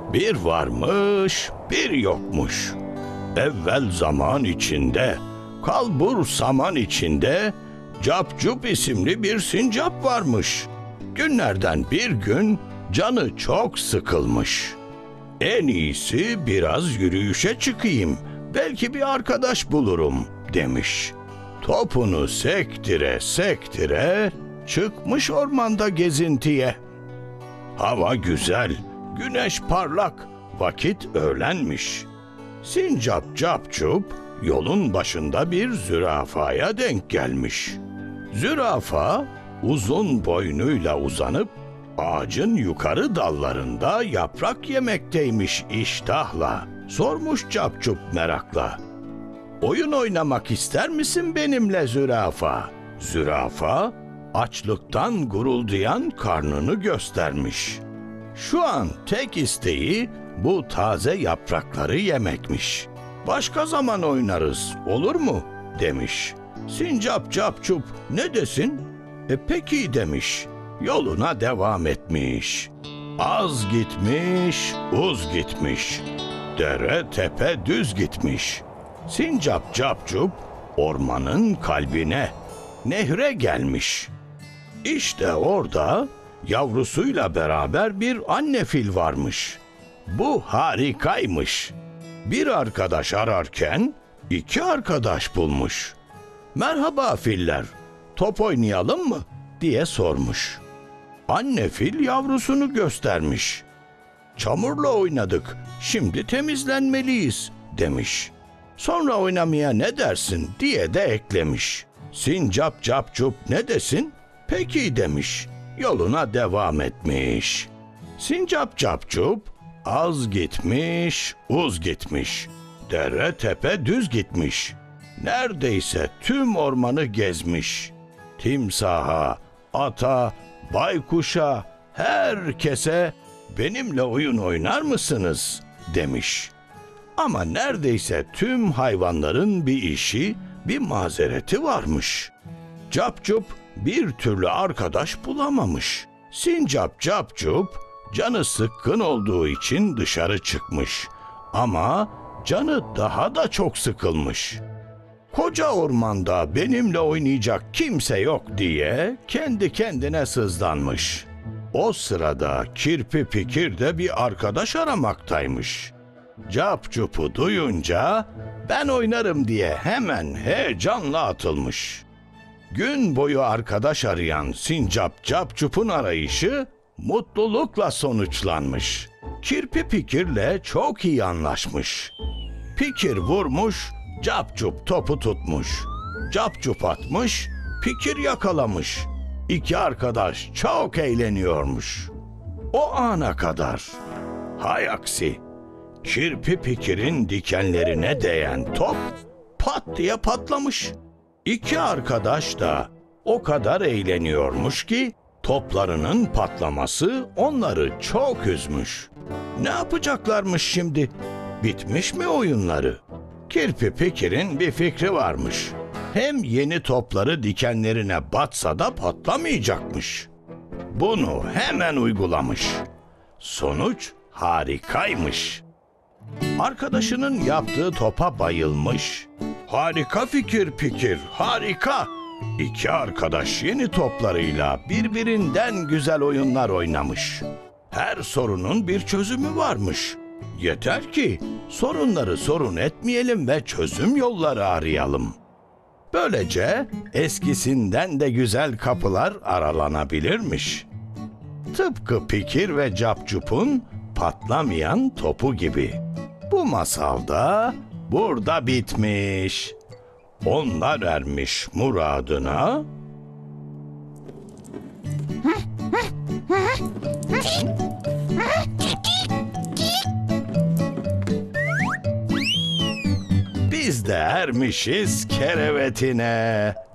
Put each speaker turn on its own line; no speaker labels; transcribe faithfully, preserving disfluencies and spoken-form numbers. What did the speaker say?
Bir varmış, bir yokmuş. Evvel zaman içinde, kalbur saman içinde, Capcup isimli bir sincap varmış. Günlerden bir gün canı çok sıkılmış. En iyisi biraz yürüyüşe çıkayım, belki bir arkadaş bulurum demiş. Topunu sektire sektire çıkmış ormanda gezintiye. Hava güzel, güneş parlak, vakit öğlenmiş. Sincap Capcup yolun başında bir zürafaya denk gelmiş. Zürafa uzun boynuyla uzanıp ağacın yukarı dallarında yaprak yemekteymiş iştahla. Sormuş Capcup merakla. Oyun oynamak ister misin benimle zürafa? Zürafa açlıktan guruldayan karnını göstermiş. Şu an tek isteği bu taze yaprakları yemekmiş. Başka zaman oynarız, olur mu? Demiş. Sincap Capcup ne desin? E peki demiş. Yoluna devam etmiş. Az gitmiş, uz gitmiş. Dere tepe düz gitmiş. Sincap Capcup ormanın kalbine, nehre gelmiş. İşte orada yavrusuyla beraber bir anne fil varmış. Bu harikaymış. Bir arkadaş ararken iki arkadaş bulmuş. "Merhaba filler, top oynayalım mı?" diye sormuş. Anne fil yavrusunu göstermiş. "Çamurla oynadık, şimdi temizlenmeliyiz," demiş. "Sonra oynamaya ne dersin?" diye de eklemiş. Sincap Capcup ne desin? "Peki," demiş. Yoluna devam etmiş. Sincap Capcup az gitmiş, uz gitmiş. Dere tepe düz gitmiş. Neredeyse tüm ormanı gezmiş. Timsaha, ata, baykuşa, herkese "Benimle oyun oynar mısınız?" demiş. Ama neredeyse tüm hayvanların bir işi, bir mazereti varmış. Capcup bir türlü arkadaş bulamamış. Sincap Capcup canı sıkkın olduğu için dışarı çıkmış. Ama canı daha da çok sıkılmış. Koca ormanda benimle oynayacak kimse yok diye kendi kendine sızlanmış. O sırada Kirpi Pikir de bir arkadaş aramaktaymış. Capcup'u duyunca "Ben oynarım," diye hemen heyecanla atılmış. Gün boyu arkadaş arayan Sincap Capcup'un arayışı mutlulukla sonuçlanmış. Kirpi Pikir'le çok iyi anlaşmış. Pikir vurmuş, Capcup topu tutmuş. Capcup atmış, Pikir yakalamış. İki arkadaş çok eğleniyormuş. O ana kadar. Hay aksi, Kirpi Pikir'in dikenlerine değen top pat diye patlamış. İki arkadaş da o kadar eğleniyormuş ki toplarının patlaması onları çok üzmüş. Ne yapacaklarmış şimdi? Bitmiş mi oyunları? Kirpi Pikir'in bir fikri varmış. Hem yeni topları dikenlerine batsa da patlamayacakmış. Bunu hemen uygulamış. Sonuç harikaymış. Arkadaşının yaptığı topa bayılmış. "Harika fikir Pikir, harika!" İki arkadaş yeni toplarıyla birbirinden güzel oyunlar oynamış. Her sorunun bir çözümü varmış. Yeter ki sorunları sorun etmeyelim ve çözüm yolları arayalım. Böylece eskisinden de güzel kapılar aralanabilirmiş. Tıpkı Pikir ve Capcup'un patlamayan topu gibi. Bu masalda burada bitmiş. Onlar ermiş muradına. Biz de ermişiz kerevetine.